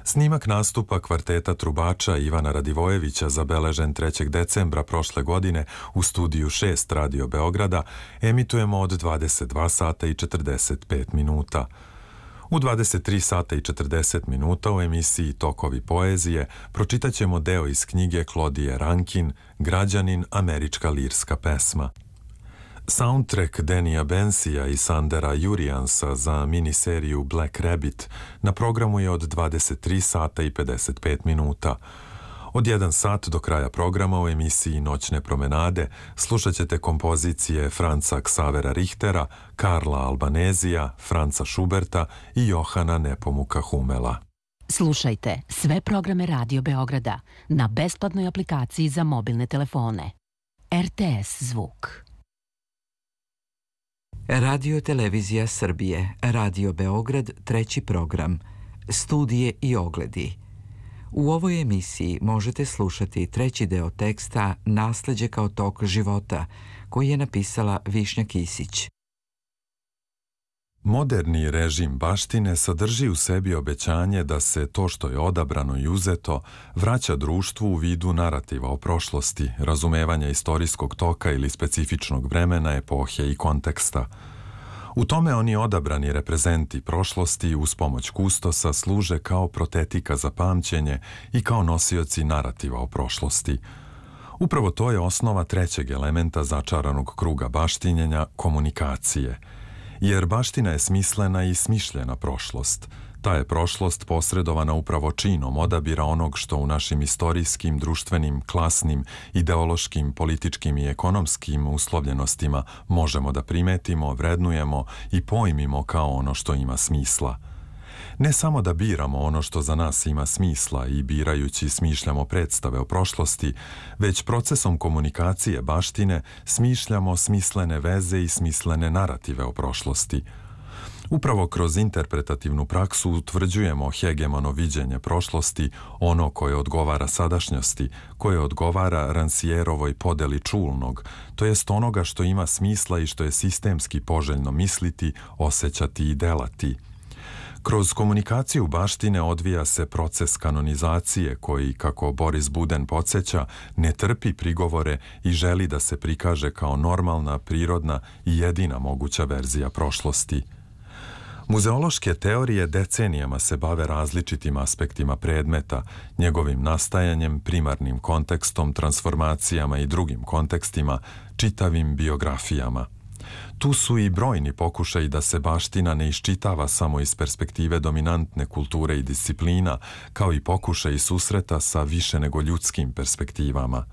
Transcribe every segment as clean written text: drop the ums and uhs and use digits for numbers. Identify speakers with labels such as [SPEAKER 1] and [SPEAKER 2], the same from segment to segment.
[SPEAKER 1] Snimak nastupa kvarteta trubača Ivana Radivojevića zabeležen 3. decembra prošle godine u studiju 6 Radio Beograda emitujemo od 22 sata i 45 minuta. U 23 sata i 40 minuta u emisiji Tokovi poezije pročitat ćemo deo iz knjige Klodije Rankin Građanin, američka lirska pesma. Soundtrack Denija Bensija i Sandera Jurijansa za miniseriju Black Rabbit na programu je od 23 sata i 55 minuta. Od 1 sat do kraja programa u emisiji Noćne promenade slušat ćete kompozicije Franca Xavera Richtera, Karla Albanezija, Franca Schuberta i Johana Nepomuka Humela.
[SPEAKER 2] Slušajte sve programe Radio Beograda na besplatnoj aplikaciji za mobilne telefone. RTS Zvuk.
[SPEAKER 3] Radio Televizija Srbije, Radio Beograd, 3. program, Studije i ogledi. U ovoj emisiji možete slušati 3. deo teksta Nasleđe kao tok života, koji je napisala Višnja Kisić.
[SPEAKER 1] Moderni režim baštine sadrži u sebi obećanje da se to što je odabrano i uzeto vraća društvu u vidu narativa o prošlosti, razumevanja istorijskog toka ili specifičnog vremena, epohe i konteksta. U tome oni odabrani reprezenti prošlosti uz pomoć kustosa služe kao protetika za pamćenje i kao nosioci narativa o prošlosti. Upravo to je osnova 3. elementa začaranog kruga baštinjenja, komunikacije. Jer baština je smislena i smišljena prošlost. Ta je prošlost posredovana upravo činom odabira onog što u našim istorijskim, društvenim, klasnim, ideološkim, političkim i ekonomskim uslovljenostima možemo da primetimo, vrednujemo i pojmimo kao ono što ima smisla. Ne samo da biramo ono što za nas ima smisla i birajući smišljamo predstave o prošlosti, već procesom komunikacije baštine smišljamo smislene veze i smislene narative o prošlosti. Upravo kroz interpretativnu praksu utvrđujemo hegemono viđenje prošlosti, ono koje odgovara sadašnjosti, koje odgovara Rancièrovoj podeli čulnog, to jest onoga što ima smisla i što je sistemski poželjno misliti, osjećati i delati. Kroz komunikaciju baštine odvija se proces kanonizacije koji, kako Boris Buden podsjeća, ne trpi prigovore i želi da se prikaže kao normalna, prirodna i jedina moguća verzija prošlosti. Muzeološke teorije decenijama se bave različitim aspektima predmeta, njegovim nastajanjem, primarnim kontekstom, transformacijama i drugim kontekstima, čitavim biografijama. Tu su i brojni pokušaji da se baština ne iščitava samo iz perspektive dominantne kulture i disciplina, kao i pokušaji susreta sa više nego ljudskim perspektivama.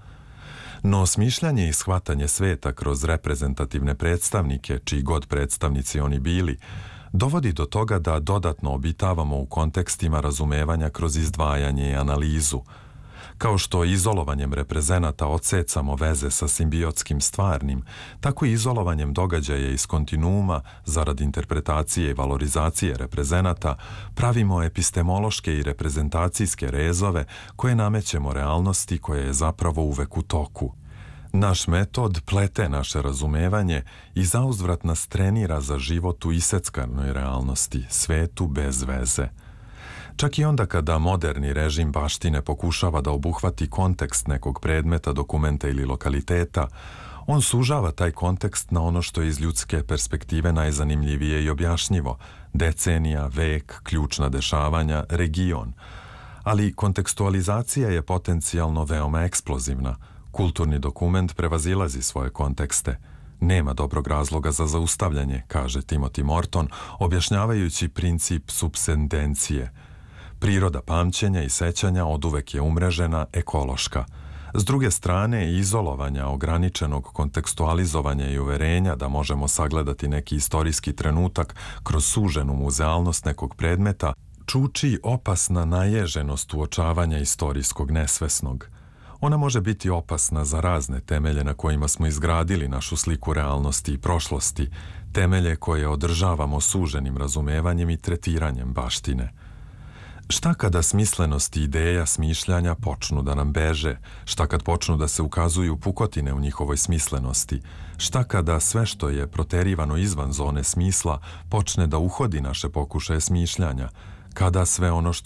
[SPEAKER 1] No smišljanje i shvatanje sveta kroz reprezentativne predstavnike, čiji god predstavnici oni bili, dovodi do toga da dodatno obitavamo u kontekstima razumevanja kroz izdvajanje i analizu. Kao što izolovanjem reprezenata odsecamo veze sa simbiotskim stvarnim, tako i izolovanjem događaja iz kontinuuma zarad interpretacije i valorizacije reprezenata pravimo epistemološke i reprezentacijske rezove koje namećemo realnosti koja je zapravo uvek u toku. Naš metod plete naše razumevanje i zauzvrat nas trenira za život u iseckanoj realnosti, svetu bez veze. Čak i onda kada moderni režim baštine pokušava da obuhvati kontekst nekog predmeta, dokumenta ili lokaliteta, on sužava taj kontekst na ono što je iz ljudske perspektive najzanimljivije i objašnjivo, decenija, vek, ključna dešavanja, region. Ali kontekstualizacija je potencijalno veoma eksplozivna. Kulturni dokument prevazilazi svoje kontekste. Nema dobrog razloga za zaustavljanje, kaže Timothy Morton, objašnjavajući princip supsendencije. Priroda pamćenja i sećanja oduvek je umrežena, ekološka. S druge strane, izolovanja, ograničenog kontekstualizovanja i uverenja da možemo sagledati neki istorijski trenutak kroz suženu muzealnost nekog predmeta, čuči opasna naježenost uočavanja istorijskog nesvesnog. Ona može biti opasna za razne temelje na kojima smo izgradili našu sliku realnosti i prošlosti, temelje koje održavamo suženim razumevanjem i tretiranjem baštine. Šta kada smislenost i ideja smišljanja počnu da nam beže? Šta kad počnu da se ukazuju pukotine u njihovoj smislenosti? Šta kada sve što je proterivano izvan zone smisla počne da uhodi naše pokušaje smišljanja? Kada sve ono što